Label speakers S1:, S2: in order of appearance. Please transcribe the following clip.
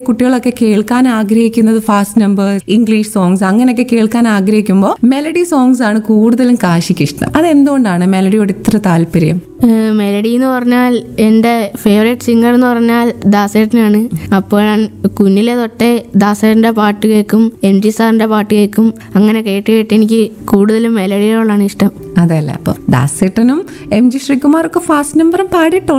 S1: കുട്ടികളൊക്കെ കേൾക്കാൻ ആഗ്രഹിക്കുന്നത് ഫാസ്റ്റ് നമ്പർ, ഇംഗ്ലീഷ് സോങ്സ് അങ്ങനെയൊക്കെ കേൾക്കാൻ ആഗ്രഹിക്കുമ്പോൾ മെലഡി സോങ്സ് ആണ് കൂടുതലും കാശിക്ക് ഇഷ്ടം. അതെന്തുകൊണ്ടാണ് മെലഡിയോട് ഇത്ര താല്പര്യം?
S2: മെലഡി എന്ന് പറഞ്ഞാൽ എൻ്റെ ഫേവറേറ്റ് സിംഗർ എന്ന് പറഞ്ഞാൽ ദാസേട്ടനാണ്. അപ്പോൾ ഞാൻ കുഞ്ഞിലെ തൊട്ടേ ദാസേട്ടൻ്റെ പാട്ട് കേൾക്കും, MG സാറിൻ്റെ പാട്ട് കേൾക്കും. അങ്ങനെ കേട്ട് കേട്ട് എനിക്ക് കൂടുതലും മെലഡിയോടാണ് ഇഷ്ടം.
S1: അതല്ല, അപ്പൊ ദാസേട്ടനും MG ശ്രീകുമാറൊക്കെ ഫാസ്റ്റ് നമ്പറും പാടിയിട്ടുണ്ട്.